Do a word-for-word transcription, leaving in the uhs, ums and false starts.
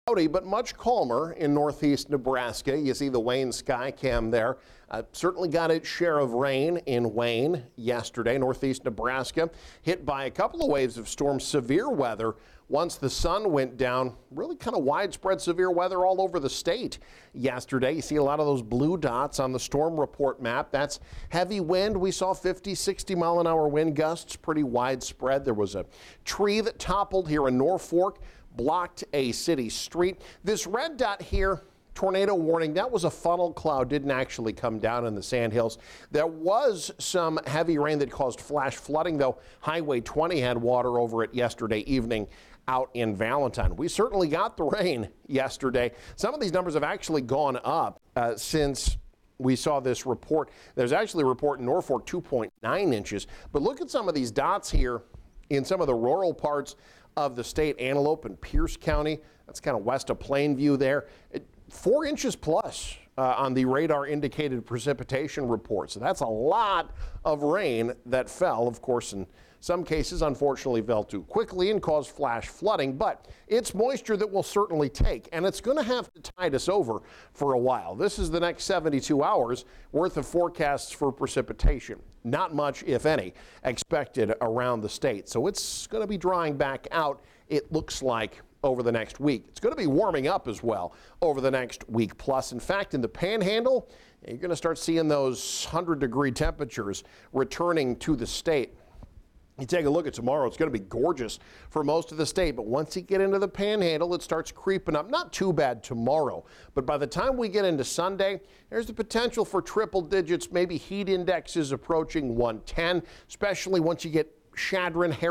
Cloudy, but much calmer in northeast Nebraska. You see the Wayne sky cam there. Uh, certainly got its share of rain in Wayne yesterday. Northeast Nebraska hit by a couple of waves of storm severe weather. Once the sun went down, really kind of widespread severe weather all over the state yesterday. You see a lot of those blue dots on the storm report map. That's heavy wind. We saw fifty, sixty mile an hour wind gusts, pretty widespread. There was a tree that toppled here in Norfolk, blocked a city street. This red dot here, tornado warning, that was a funnel cloud, didn't actually come down in the Sandhills. There was some heavy rain that caused flash flooding, though. Highway twenty had water over it yesterday evening out in Valentine. We certainly got the rain yesterday. Some of these numbers have actually gone up uh, since we saw this report. There's actually a report in Norfolk, two point nine inches. But look at some of these dots here in some of the rural parts of the state. Antelope and Pierce County, that's kind of west of Plainview there. It, four inches plus uh, on the radar indicated precipitation report. So that's a lot of rain that fell. Of course, in some cases, unfortunately, fell too quickly and caused flash flooding. But it's moisture that we'll certainly take, and it's going to have to tide us over for a while. This is the next seventy-two hours worth of forecasts for precipitation. Not much, if any, expected around the state. So it's going to be drying back out, it looks like, over the next week. It's going to be warming up as well over the next week plus. In fact, in the Panhandle, you're going to start seeing those one hundred degree temperatures returning to the state. You take a look at tomorrow, it's going to be gorgeous for most of the state, but once you get into the Panhandle, it starts creeping up. Not too bad tomorrow, but by the time we get into Sunday, there's the potential for triple digits, maybe heat indexes approaching one ten, especially once you get Chadron, Harris.